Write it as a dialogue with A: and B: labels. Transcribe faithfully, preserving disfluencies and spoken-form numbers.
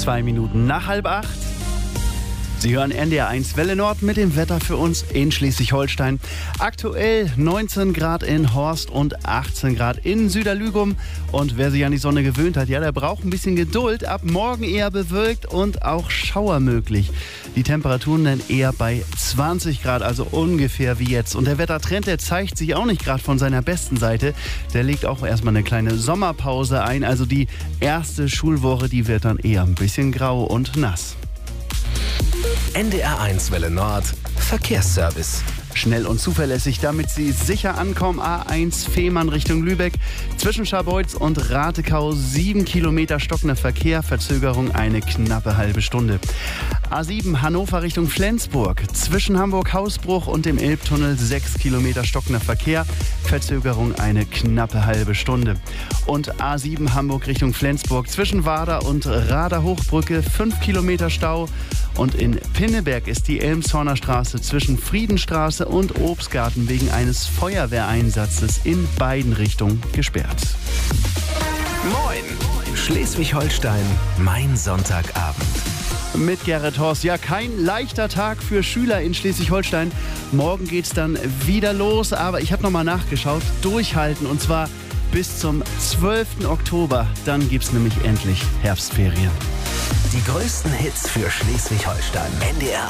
A: zwei Minuten nach halb acht. Sie hören N D R eins Welle Nord mit dem Wetter für uns in Schleswig-Holstein. Aktuell neunzehn Grad in Horst und achtzehn Grad in Süderlügum. Und wer sich an die Sonne gewöhnt hat, ja, der braucht ein bisschen Geduld. Ab morgen eher bewölkt und auch Schauer möglich. Die Temperaturen dann eher bei zwanzig Grad, also ungefähr wie jetzt. Und der Wettertrend, der zeigt sich auch nicht gerade von seiner besten Seite. Der legt auch erstmal eine kleine Sommerpause ein. Also die erste Schulwoche, die wird dann eher ein bisschen grau und nass.
B: N D R eins Welle Nord Verkehrsservice.
A: Schnell und zuverlässig, damit Sie sicher ankommen. A eins Fehmarn Richtung Lübeck. Zwischen Scharbeutz und Ratekau sieben Kilometer stockender Verkehr. Verzögerung eine knappe halbe Stunde. A sieben Hannover Richtung Flensburg. Zwischen Hamburg-Hausbruch und dem Elbtunnel sechs Kilometer stockender Verkehr. Verzögerung eine knappe halbe Stunde. Und A sieben Hamburg Richtung Flensburg. Zwischen Wader und Rader Hochbrücke fünf Kilometer Stau. Und in Pinneberg ist die Elmshorner Straße zwischen Friedenstraße und Obstgarten wegen eines Feuerwehreinsatzes in beiden Richtungen gesperrt.
B: Moin! Schleswig-Holstein, mein Sonntagabend.
A: Mit Gerrit Horst. Ja, kein leichter Tag für Schüler in Schleswig-Holstein. Morgen geht's dann wieder los, aber ich habe nochmal nachgeschaut. Durchhalten und zwar bis zum zwölften Oktober. Dann gibt's nämlich endlich Herbstferien.
B: Die größten Hits für Schleswig-Holstein. N D R